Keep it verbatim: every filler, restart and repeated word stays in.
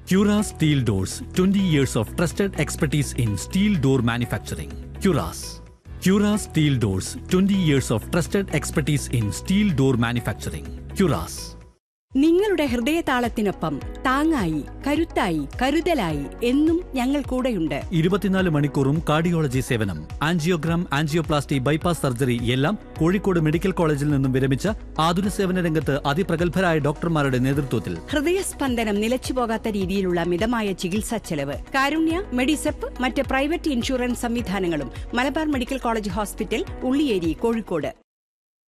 Cura Steel Doors, twenty years of trusted expertise in steel door manufacturing. Curas. Cura Steel Doors, twenty years of trusted expertise in steel door manufacturing. Curas. നിങ്ങളുടെ ഹൃദയതാളത്തിനൊപ്പം താങ്ങായി, കരുത്തായി, കരുതലായി എന്നും ഞങ്ങൾ കൂടെയുണ്ട്. ഇരുപത്തിനാല് മണിക്കൂറും cardiology സേവനം, angiogram, angioplasty, bypass surgery എല്ലാം Kozhikode medical കോളേജിൽ നിന്നും വിരമിച്ച ആതുര സേവന രംഗത്ത് അതിപ്രഗത്ഭരായ ഡോക്ടർമാരുടെ നേതൃത്വത്തിൽ ഹൃദയസ്പന്ദനം നിലച്ചുപോകാത്ത രീതിയിലുള്ള മിതമായ ചികിത്സാ ചെലവ്. കാരുണ്യ, മെഡിസെപ്പ്, മറ്റ് പ്രൈവറ്റ് ഇൻഷുറൻസ് സംവിധാനങ്ങളും Malabar medical college hospital, Ulliyeri, Kozhikode.